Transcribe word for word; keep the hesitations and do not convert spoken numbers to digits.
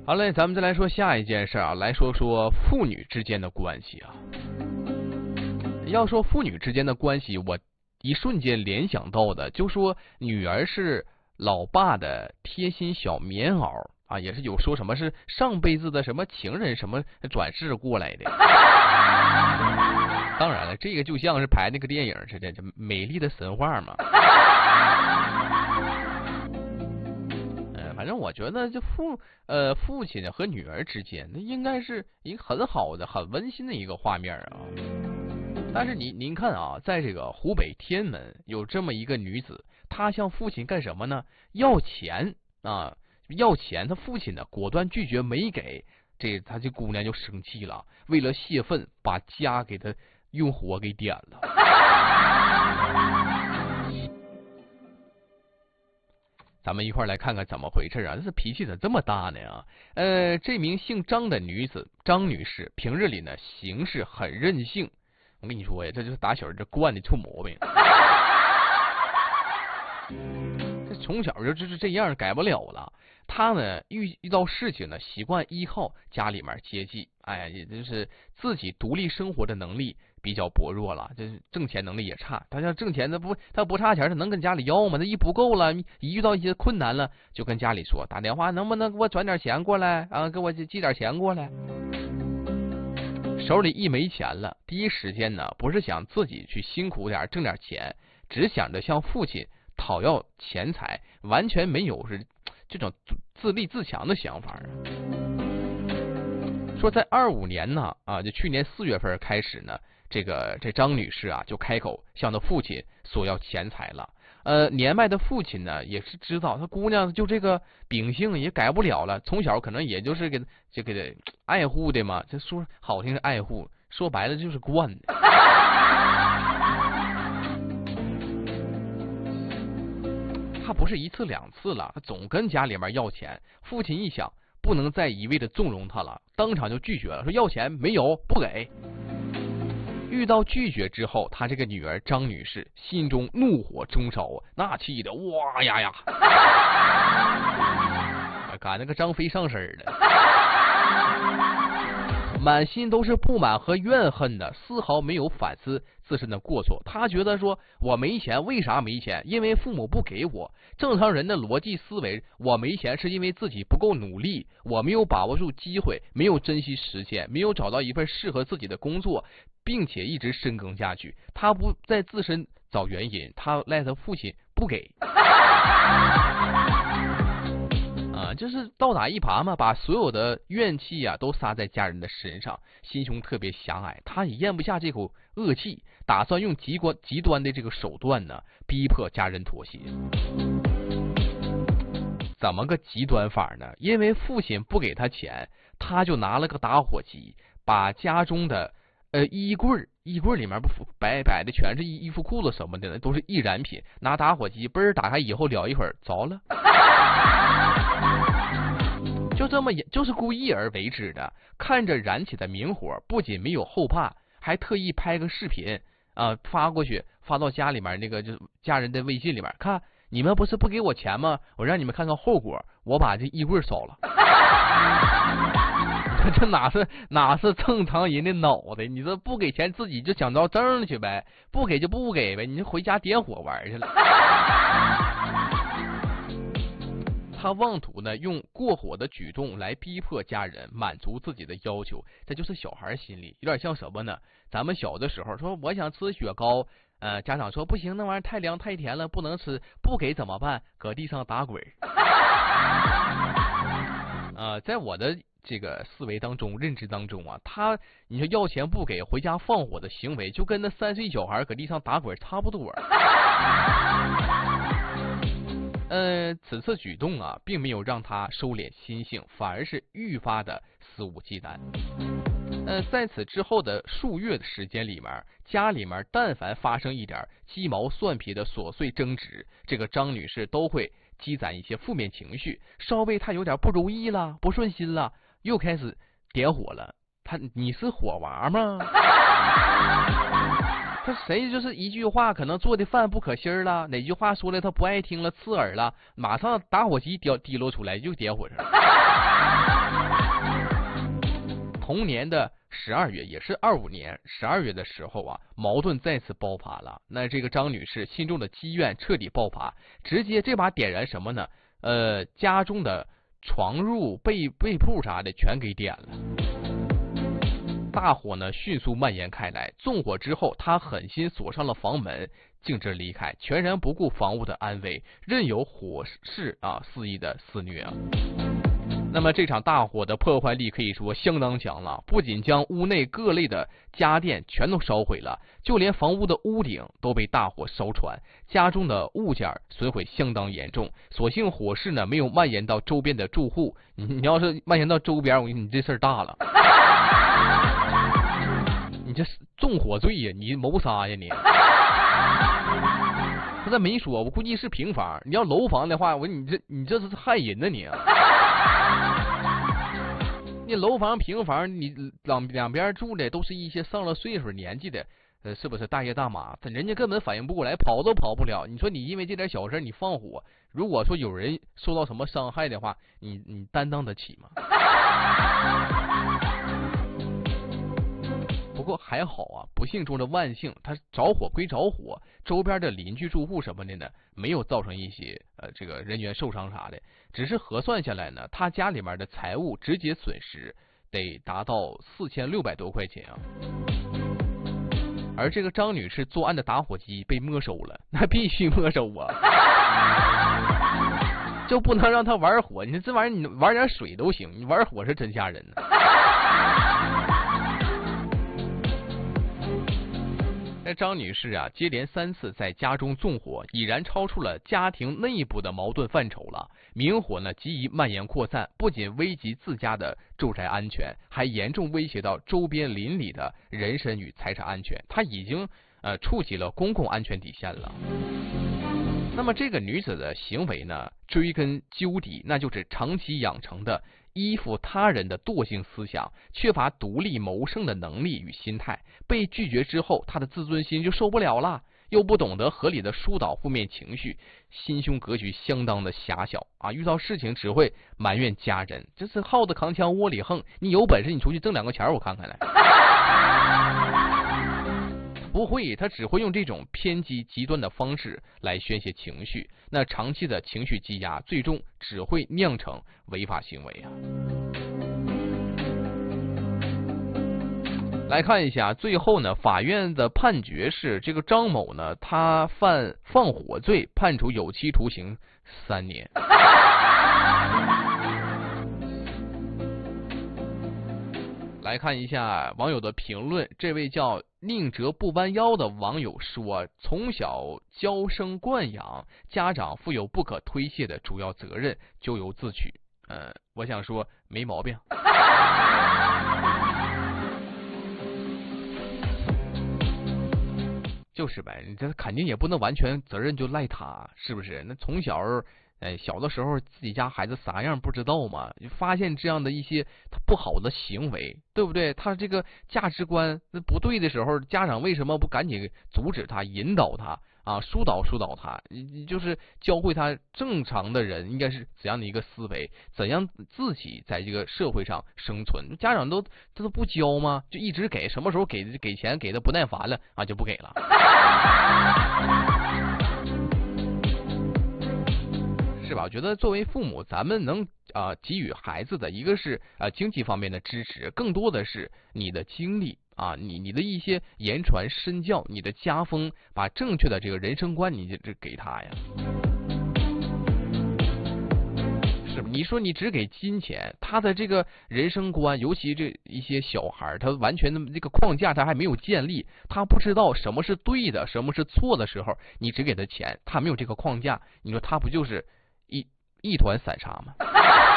好嘞，咱们再来说下一件事啊，来说说父女之间的关系啊。要说父女之间的关系，我一瞬间联想到的就说女儿是老爸的贴心小棉袄啊，也是有说什么是上辈子的什么情人什么转世过来的。当然了，这个就像是拍那个电影似的，这美丽的神话嘛。呃，反正我觉得这父呃父亲和女儿之间，那应该是一个很好的、很温馨的一个画面啊。但是您您看啊，在这个湖北天门有这么一个女子，她向父亲干什么呢？要钱啊，要钱，她父亲呢果断拒绝没给，这她这姑娘就生气了，为了泄愤，把家给她用火给点了。咱们一块来看看怎么回事啊！这脾气怎么这么大呢啊？呃，这名姓张的女子张女士，平日里呢行事很任性。我跟你说呀，这就是打小这惯的臭毛病。这从小就就是这样，改不了了。他呢遇遇到事情呢，习惯依靠家里面接济，哎呀，也就是自己独立生活的能力比较薄弱了，就是挣钱能力也差。他要挣钱，他不他不差钱，他能跟家里要吗？他一不够了，一遇到一些困难了，就跟家里说，打电话能不能给我转点钱过来啊？给我寄点钱过来。手里一没钱了，第一时间呢不是想自己去辛苦点挣点钱，只想着向父亲讨要钱财，完全没有是这种自立自强的想法。说在二五年呢啊，就去年四月份开始呢，这个这张女士啊就开口向她父亲索要钱财了。呃，年迈的父亲呢也是知道，他姑娘就这个秉性也改不了了，从小可能也就是给就给他爱护的嘛，这说好听是爱护，说白了就是惯的。他不是一次两次了，他总跟家里面要钱。父亲一想，不能再一味的纵容他了，当场就拒绝了，说要钱没有，不给。遇到拒绝之后，他这个女儿张女士心中怒火中烧，那气的哇呀呀，赶那个张飞上身了，满心都是不满和怨恨的，丝毫没有反思自身的过错。他觉得说，我没钱，为啥没钱？因为父母不给我。正常人的逻辑思维，我没钱是因为自己不够努力，我没有把握住机会，没有珍惜时间，没有找到一份适合自己的工作，并且一直深耕下去。他不在自身找原因，他赖他父亲不给。啊，就是倒打一耙嘛，把所有的怨气啊都撒在家人的身上，心胸特别狭隘。他也咽不下这口恶气，打算用极端极端的这个手段呢，逼迫家人妥协。怎么个极端法呢？因为父亲不给他钱，他就拿了个打火机，把家中的呃衣柜衣柜里面不摆摆的全是衣服裤子什么的，都是易燃品，拿打火机嘣儿打开以后，燎一会儿着了。就这么也就是故意而为之的。看着燃起的明火，不仅没有后怕，还特意拍个视频啊、呃、发过去，发到家里面那个就是家人的微信里面，看你们不是不给我钱吗？我让你们看看后果，我把这衣柜烧了。这哪是哪是正常人的脑袋？你这不给钱自己就想着挣去呗，不给就不给呗，你就回家点火玩去了。他妄图呢用过火的举动来逼迫家人满足自己的要求，这就是小孩心理，有点像什么呢？咱们小的时候说我想吃雪糕，呃，家长说不行，那玩意儿太凉太甜了，不能吃，不给怎么办？搁地上打滚。啊、呃，在我的这个思维当中、认知当中啊，他你说要钱不给，回家放火的行为，就跟那三岁小孩搁地上打滚差不多。呃，此次举动啊，并没有让他收敛心性，反而是愈发的肆无忌惮。呃，在此之后的数月的时间里面，家里面但凡发生一点鸡毛蒜皮的琐碎争执，这个张女士都会积攒一些负面情绪，稍微她有点不如意了、不顺心了，又开始点火了。她，你是火娃吗？ 他谁就是一句话可能做的饭不可心儿了，哪句话说的他不爱听了，刺耳了，马上打火机掉滴落出来就点火上了。同年的十二月，也是二五年十二月的时候啊，矛盾再次爆发了。那这个张女士心中的积怨彻底爆发，直接这把点燃什么呢？呃，家中的床褥、被被铺啥的全给点了。大火呢迅速蔓延开来，纵火之后，她狠心锁上了房门，径直离开，全然不顾房屋的安危，任由火势啊肆意的肆虐啊。那么这场大火的破坏力可以说相当强了，不仅将屋内各类的家电全都烧毁了，就连房屋的屋顶都被大火烧穿，家中的物件损毁相当严重。所幸火势呢没有蔓延到周边的住户，你你要是蔓延到周边，我跟你你这事儿大了，你这是纵火罪呀，你谋杀呀你。他这没说，我估计是平房，你要楼房的话，我你这你这是害人呢你。你楼房平房，你两两边住的都是一些上了岁数年纪的，呃，是不是大爷大妈？人家根本反应不过来，跑都跑不了。你说你因为这点小事你放火，如果说有人受到什么伤害的话，你你担当得起吗？不过还好啊，不幸中的万幸，它着火归着火，周边的邻居住户什么的呢，没有造成一些呃这个人员受伤啥的，只是核算下来呢，他家里面的财物直接损失得达到四千六百多块钱啊。而这个张女士作案的打火机被没收了，那必须没收啊，就不能让他玩火。你说这玩意儿，你玩点水都行，你玩火是真吓人呢。这张女士啊，接连三次在家中纵火，已然超出了家庭内部的矛盾范畴了。明火呢极易蔓延扩散，不仅危及自家的住宅安全，还严重威胁到周边邻里的人身与财产安全。它已经呃触及了公共安全底线了。那么这个女子的行为呢，追根究底，那就是长期养成的依附他人的惰性思想，缺乏独立谋生的能力与心态。被拒绝之后，他的自尊心就受不了了，又不懂得合理的疏导负面情绪，心胸格局相当的狭小啊！遇到事情只会埋怨家人，这是耗子扛枪窝里横。你有本事你出去挣两个钱我看看来。不会，他只会用这种偏激极端的方式来宣泄情绪，那长期的情绪积压，最终只会酿成违法行为啊。来看一下，最后呢，法院的判决是这个张某呢，他犯放火罪，判处有期徒刑三年。来看一下网友的评论，这位叫宁折不弯腰的网友说，从小娇生惯养，家长负有不可推卸的主要责任，咎由自取。呃，我想说没毛病。就是呗，你这肯定也不能完全责任就赖他，是不是？那从小哎，小的时候自己家孩子啥样不知道嘛？发现这样的一些他不好的行为，对不对？他这个价值观不对的时候，家长为什么不赶紧阻止他、引导他啊，疏导疏导他？你就是教会他正常的人应该是怎样的一个思维，怎样自己在这个社会上生存？家长都他都不教吗？就一直给，什么时候给给钱给的不耐烦了啊，就不给了。是吧？我觉得作为父母，咱们能啊、呃、给予孩子的一个是啊、呃、经济方面的支持，更多的是你的精力啊，你你的一些言传身教，你的家风，把正确的这个人生观你就这给他呀。是吧？你说你只给金钱，他的这个人生观，尤其这一些小孩，他完全的这个框架他还没有建立，他不知道什么是对的，什么是错的时候，你只给他钱，他没有这个框架，你说他不就是一一团散沙吗？